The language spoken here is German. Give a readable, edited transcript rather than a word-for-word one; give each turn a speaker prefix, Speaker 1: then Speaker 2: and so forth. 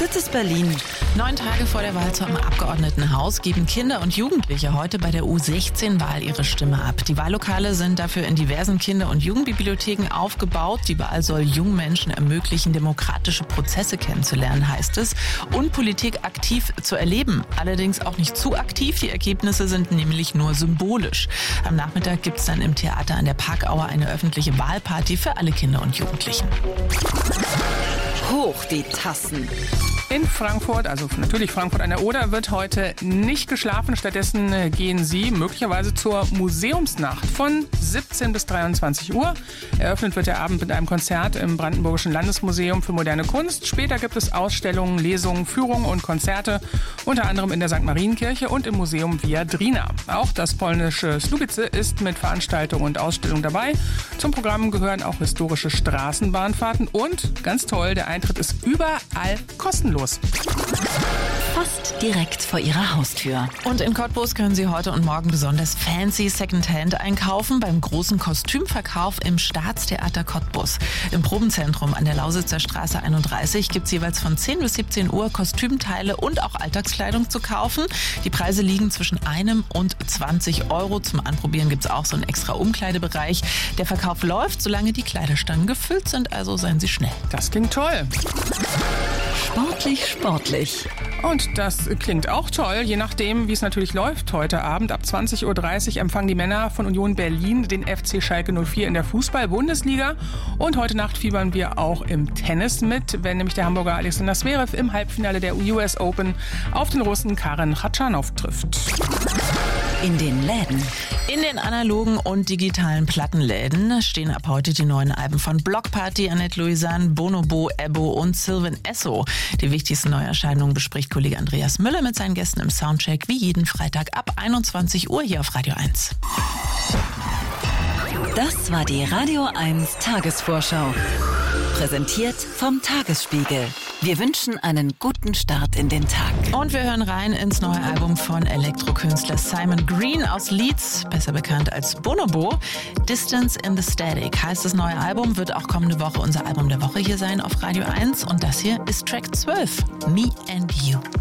Speaker 1: Das ist Berlin.
Speaker 2: 9 Tage vor der Wahl zum Abgeordnetenhaus geben Kinder und Jugendliche heute bei der U16-Wahl ihre Stimme ab. Die Wahllokale sind dafür in diversen Kinder- und Jugendbibliotheken aufgebaut. Die Wahl soll jungen Menschen ermöglichen, demokratische Prozesse kennenzulernen, heißt es, und Politik aktiv zu erleben. Allerdings auch nicht zu aktiv. Die Ergebnisse sind nämlich nur symbolisch. Am Nachmittag gibt es dann im Theater an der Parkauer eine öffentliche Wahlparty für alle Kinder und Jugendlichen.
Speaker 1: Hoch die Tassen.
Speaker 3: In Frankfurt, also natürlich Frankfurt an der Oder, wird heute nicht geschlafen. Stattdessen gehen Sie möglicherweise zur Museumsnacht von 17 bis 23 Uhr. Eröffnet wird der Abend mit einem Konzert im Brandenburgischen Landesmuseum für moderne Kunst. Später gibt es Ausstellungen, Lesungen, Führungen und Konzerte, unter anderem in der St. Marienkirche und im Museum Viadrina. Auch das polnische Słubice ist mit Veranstaltungen und Ausstellungen dabei. Zum Programm gehören auch historische Straßenbahnfahrten und, ganz toll, der Eintritt ist überall kostenlos.
Speaker 1: Fast direkt vor Ihrer Haustür.
Speaker 2: Und in Cottbus können Sie heute und morgen besonders fancy Secondhand einkaufen beim großen Kostümverkauf im Staatstheater Cottbus. Im Probenzentrum an der Lausitzer Straße 31 gibt es jeweils von 10 bis 17 Uhr Kostümteile und auch Alltagskleidung zu kaufen. Die Preise liegen zwischen 1 und 20 Euro. Zum Anprobieren gibt es auch so einen extra Umkleidebereich. Der Verkauf läuft, solange die Kleiderstangen gefüllt sind, also seien Sie schnell.
Speaker 3: Das klingt toll.
Speaker 1: Sportlich.
Speaker 3: Und das klingt auch toll, je nachdem, wie es natürlich läuft. Heute Abend ab 20.30 Uhr empfangen die Männer von Union Berlin den FC Schalke 04 in der Fußball-Bundesliga. Und heute Nacht fiebern wir auch im Tennis mit, wenn nämlich der Hamburger Alexander Zverev im Halbfinale der US Open auf den Russen Karen Khachanov trifft.
Speaker 1: In den Läden.
Speaker 2: In den analogen und digitalen Plattenläden stehen ab heute die neuen Alben von Block Party, Annette Louisanne, Bonobo, Ebbo und Sylvan Esso. Die wichtigsten Neuerscheinungen bespricht Kollege Andreas Müller mit seinen Gästen im Soundcheck wie jeden Freitag ab 21 Uhr hier auf Radio 1.
Speaker 1: Das war die Radio 1 Tagesvorschau. Präsentiert vom Tagesspiegel. Wir wünschen einen guten Start in den Tag.
Speaker 2: Und wir hören rein ins neue Album von Elektrokünstler Simon Green aus Leeds, besser bekannt als Bonobo. Distance in the Static heißt das neue Album, wird auch kommende Woche unser Album der Woche hier sein auf Radio 1. Und das hier ist Track 12, Me and You.